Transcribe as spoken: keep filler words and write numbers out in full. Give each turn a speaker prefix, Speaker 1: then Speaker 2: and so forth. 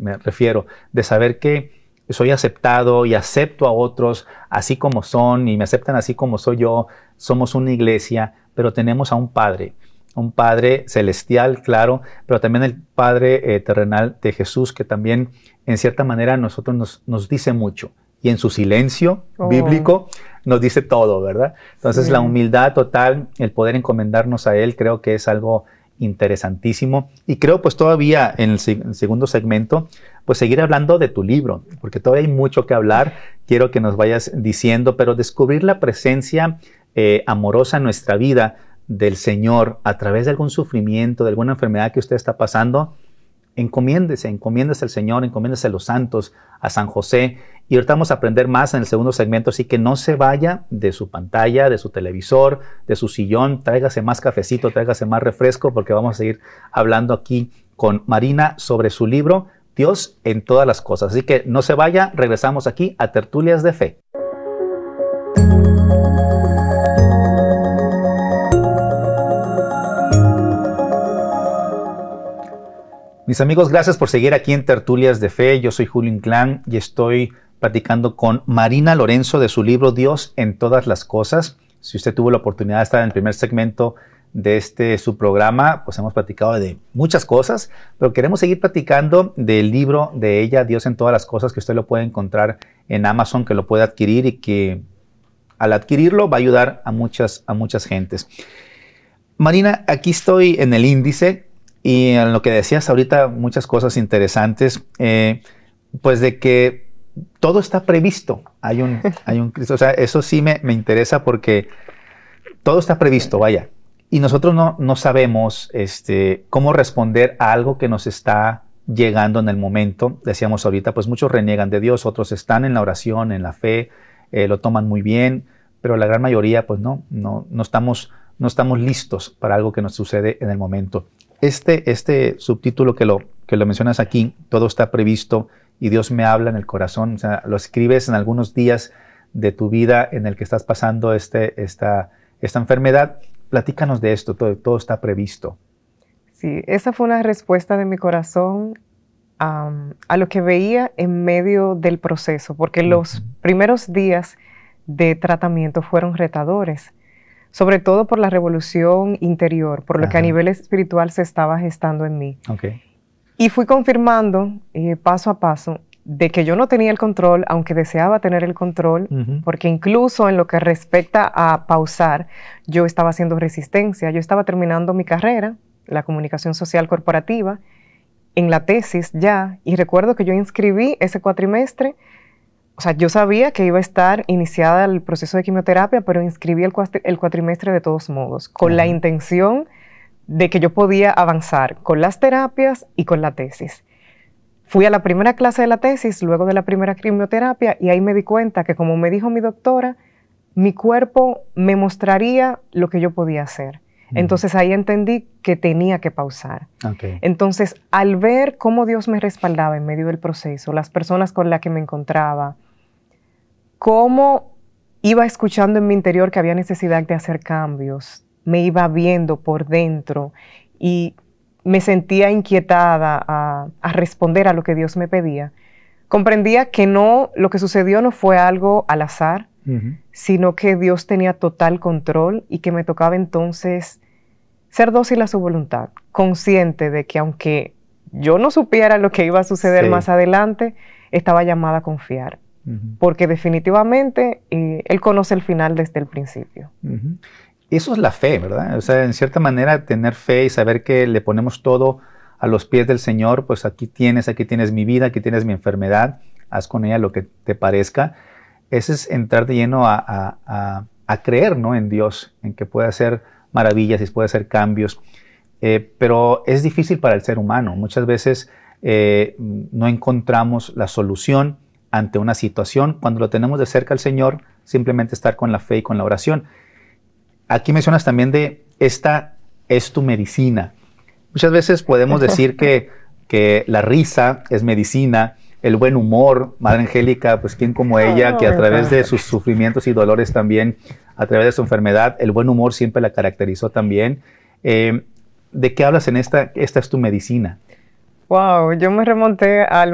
Speaker 1: me refiero, de saber que soy aceptado y acepto a otros así como son y me aceptan así como soy yo. Somos una iglesia, pero tenemos a un Padre, un Padre celestial, claro, pero también el Padre eh, terrenal de Jesús, que también en cierta manera a nosotros nos, nos dice mucho. Y en su silencio oh. bíblico nos dice todo, ¿verdad? Entonces sí. La humildad total, el poder encomendarnos a Él, creo que es algo interesantísimo. Y creo pues todavía en el, seg- el segundo segmento, pues seguir hablando de tu libro, porque todavía hay mucho que hablar. Quiero que nos vayas diciendo, pero descubrir la presencia eh, amorosa en nuestra vida del Señor a través de algún sufrimiento, de alguna enfermedad que usted está pasando, encomiéndese, encomiéndese al Señor, encomiéndese a los santos, a San José. Y ahorita vamos a aprender más en el segundo segmento, así que no se vaya de su pantalla, de su televisor, de su sillón, tráigase más cafecito, tráigase más refresco, porque vamos a seguir hablando aquí con Marina sobre su libro, Dios en todas las cosas. Así que no se vaya, regresamos aquí a Tertulias de Fe. Mis amigos, gracias por seguir aquí en Tertulias de Fe. Yo soy Julio Inclán y estoy platicando con Marina Lorenzo de su libro Dios en todas las cosas. Si usted tuvo la oportunidad de estar en el primer segmento de este su programa, pues hemos platicado de muchas cosas, pero queremos seguir platicando del libro de ella, Dios en todas las cosas, que usted lo puede encontrar en Amazon, que lo puede adquirir y que al adquirirlo va a ayudar a muchas, a muchas gentes. Marina, aquí estoy en el índice y en lo que decías ahorita muchas cosas interesantes, eh, pues de que todo está previsto. Hay un, hay un Cristo, o sea, eso sí me, me interesa porque todo está previsto, vaya. Y nosotros no, no sabemos este, cómo responder a algo que nos está llegando en el momento. Decíamos ahorita, pues muchos reniegan de Dios, otros están en la oración, en la fe, eh, lo toman muy bien, pero la gran mayoría, pues no, no, no, estamos, no estamos listos para algo que nos sucede en el momento. Este, este subtítulo que lo, que lo mencionas aquí, todo está previsto y Dios me habla en el corazón, o sea, lo escribes en algunos días de tu vida en el que estás pasando este, esta, esta enfermedad. Platícanos de esto, todo, todo está previsto.
Speaker 2: Sí, esa fue una respuesta de mi corazón um, a lo que veía en medio del proceso, porque uh-huh. los primeros días de tratamiento fueron retadores, sobre todo por la revolución interior, por lo Ajá. que a nivel espiritual se estaba gestando en mí.
Speaker 1: Okay.
Speaker 2: Y fui confirmando eh, paso a paso de que yo no tenía el control, aunque deseaba tener el control, uh-huh. porque incluso en lo que respecta a pausar, yo estaba haciendo resistencia. Yo estaba terminando mi carrera, la comunicación social corporativa, en la tesis ya, y recuerdo que yo inscribí ese cuatrimestre. O sea, yo sabía que iba a estar iniciada el proceso de quimioterapia, pero inscribí el, cuatri- el cuatrimestre de todos modos, con uh-huh. la intención de que yo podía avanzar con las terapias y con la tesis. Fui a la primera clase de la tesis, luego de la primera quimioterapia, y ahí me di cuenta que, como me dijo mi doctora, mi cuerpo me mostraría lo que yo podía hacer. Uh-huh. Entonces ahí entendí que tenía que pausar.
Speaker 1: Okay.
Speaker 2: Entonces, al ver cómo Dios me respaldaba en medio del proceso, las personas con las que me encontraba, cómo iba escuchando en mi interior que había necesidad de hacer cambios, me iba viendo por dentro y me sentía inquietada a, a responder a lo que Dios me pedía, comprendía que no, lo que sucedió no fue algo al azar, uh-huh. sino que Dios tenía total control y que me tocaba entonces ser dócil a su voluntad, consciente de que aunque yo no supiera lo que iba a suceder sí. más adelante, estaba llamada a confiar, uh-huh. porque definitivamente eh, Él conoce el final desde el principio.
Speaker 1: Uh-huh. Eso es la fe, ¿verdad? O sea, en cierta manera tener fe y saber que le ponemos todo a los pies del Señor, pues aquí tienes, aquí tienes mi vida, aquí tienes mi enfermedad, haz con ella lo que te parezca. Ese es entrar de lleno a, a, a, a creer, ¿no? En Dios, en que puede hacer maravillas y puede hacer cambios. Eh, pero es difícil para el ser humano. Muchas veces eh, no encontramos la solución ante una situación. Cuando lo tenemos de cerca al Señor, simplemente estar con la fe y con la oración. Aquí mencionas también de esta es tu medicina. Muchas veces podemos decir que, que la risa es medicina, el buen humor, Madre Angélica, pues quién como ella, que a través de sus sufrimientos y dolores también, a través de su enfermedad, el buen humor siempre la caracterizó también. Eh, ¿De qué hablas en esta, esta es tu medicina?
Speaker 2: Wow, yo me remonté al